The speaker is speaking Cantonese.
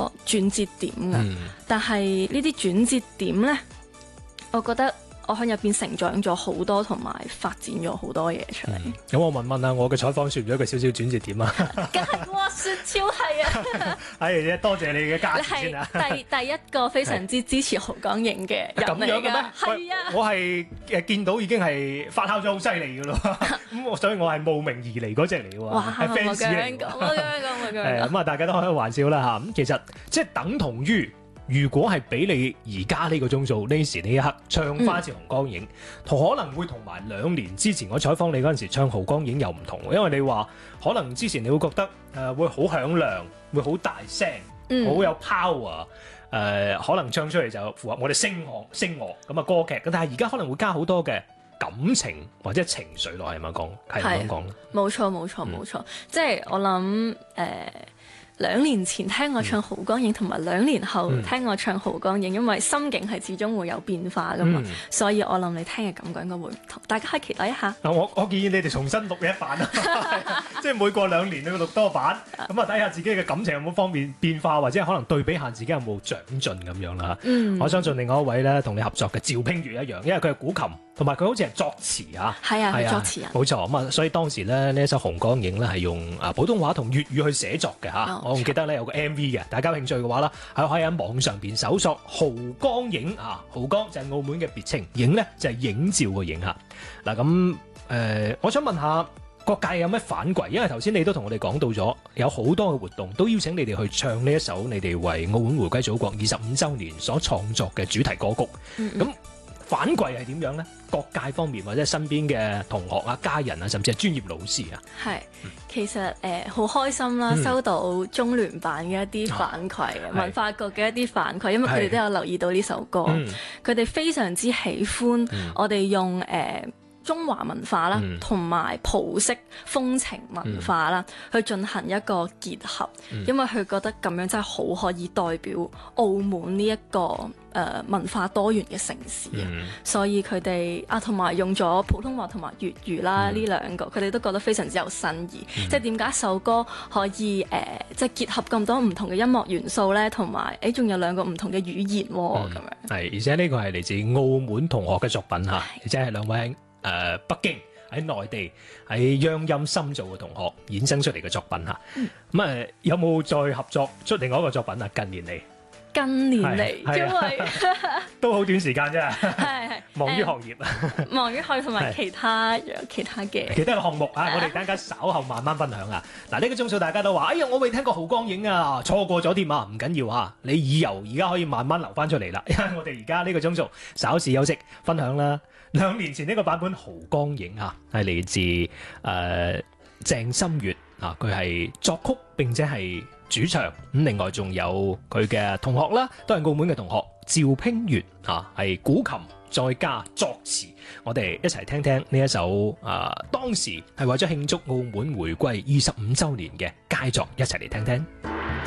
個轉折點㗎。但係呢啲轉折點呢，我覺得我喺入邊成長咗好多，同埋發展咗好多嘢出嚟。 咁我問下，我嘅採訪算唔算一個少少轉折點啊？ 梗係哇，說超係啊！ 係多謝你嘅加持先啊！ 第一個非常之支持濠江影嘅人嚟㗎，係啊！ 我係見到已經係發酵咗好犀利㗎咯，咁所以我係慕名而嚟嗰隻嚟㗎喎，係 fans 嚟㗎。咁啊，大家都開個玩笑啦嚇。咁其實即係等同於。如果係俾你而家呢個鐘數呢時呢一刻唱翻一次濠江影，可能會同埋2年之前我採訪你嗰陣時唱濠江影又唔同，因為你話可能之前你會覺得會好響亮，會好大聲，好有 power，可能唱出嚟就符合我哋聲樂咁啊歌劇，但係而家可能會加好多嘅感情或者情緒落，係咪講？係咁講？ 冇錯，即係我諗2年前聽我唱濠江影，同埋2年後聽我唱濠江影，因為心境係始終會有變化噶嘛，所以我諗你聽嘅感覺應該會唔同，大家可以期待一下。 我建議你哋重新錄一版啊，即係每過2年你要錄多版，咁啊睇下自己嘅感情有冇方面變化，或者可能對比下自己有冇長進咁樣啦。我相信另外一位咧同你合作嘅趙冰月一樣，因為佢係古琴，同埋佢好似係作詞啊。係啊，作詞人。冇錯，咁啊，所以當時咧呢一首濠江影咧係用普通話同粵語去寫作嘅嚇。我仲記得咧有個 MV 嘅，大家有興趣嘅話啦，可以喺網上邊搜索濠江影啊，濠江就係澳門嘅別稱，影咧就係影照嘅影嚇。嗱咁我想問下各界有咩反饋？因為頭先你都同我哋講到咗，有好多嘅活動都邀請你哋去唱呢一首你哋為澳門回歸祖國25週年所創作嘅主題歌曲。咁反饋係點樣呢？各界方面或者身邊嘅同學啊、家人啊，甚至係專業老師啊，係其實好開心啦，收到中聯辦嘅一啲反饋，文化局嘅一啲反饋，因為佢哋都有留意到呢首歌，佢哋非常之喜歡我哋用中華文化啦，同埋葡式風情文化啦，去進行一個結合，因為佢覺得咁樣真係好可以代表澳門呢一個文化多元嘅城市啊，所以佢哋同埋用咗普通話同埋粵語啦呢兩個，佢哋都覺得非常之有新意。即係點解一首歌可以即係結合咁多唔同嘅音樂元素咧，同埋仲有2個唔同嘅語言喎咁樣。 係，而且呢個係嚟自澳門同學嘅作品嚇，而且係2位北京喺內地喺央音深造嘅同學衍生出嚟嘅作品嚇。咁有冇再合作出另外一個作品啊？近年嚟，因為都好短時間啫，係忙於學業， 忙於學業同埋其他嘅項目啊！我哋等間稍後慢慢分享啊！嗱，呢個鐘數大家都話：哎呀，我未聽過濠江影啊，錯過咗添啊！唔緊要啊，你以後而家可以慢慢留翻出嚟啦，因為我哋而家呢個鐘數稍事休息分享啦。2年前呢個版本濠江影啊，係嚟自鄭心月啊，佢係作曲並且係主唱，咁另外仲有佢嘅同學啦，都係澳門嘅同學趙冰月啊，係古琴再加作詞，我哋一齊聽聽呢一首當時係為咗慶祝澳門回歸25週年嘅佳作，一齊嚟聽聽。